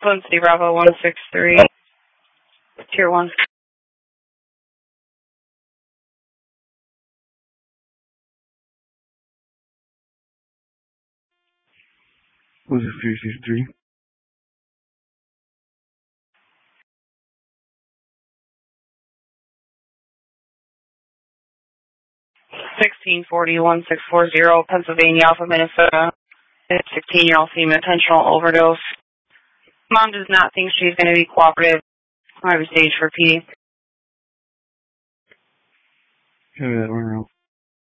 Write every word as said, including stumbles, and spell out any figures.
Quincy Bravo one six three, Tier one. Was it three six three? sixteen forty, one six four zero, Pennsylvania, Alpha, Minnesota. sixteen-year-old female, intentional overdose. Mom does not think she's going to be cooperative. I have a stage for P. Carry that one out.